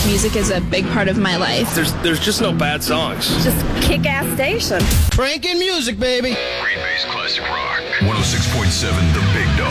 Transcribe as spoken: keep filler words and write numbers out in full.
Music is a big part of my life. There's there's just no bad songs. Just kick-ass station. Cranking music, baby. Green Bay's classic rock. one oh six point seven The Big Dog.